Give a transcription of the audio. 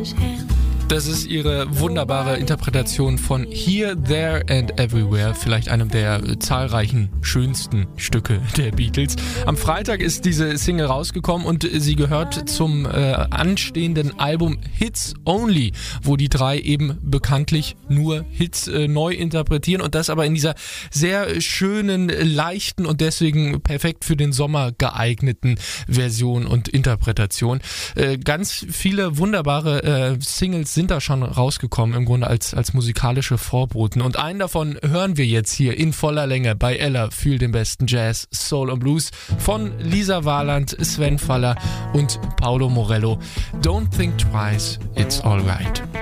Das ist ihre wunderbare Interpretation von Here, There and Everywhere, vielleicht einem der zahlreichen schönsten Stücke der Beatles. Am Freitag ist diese Single rausgekommen und sie gehört zum anstehenden Album Hits Only, wo die drei eben bekanntlich nur Hits neu interpretieren und das aber in dieser sehr schönen, leichten und deswegen perfekt für den Sommer geeigneten Version und Interpretation. Ganz viele wunderbare Singles sind da schon rausgekommen, im Grunde als musikalische Vorboten. Und einen davon hören wir jetzt hier in voller Länge bei Ella für den besten Jazz, Soul und Blues von Lisa Warland, Sven Faller und Paolo Morello. Don't think twice, it's alright.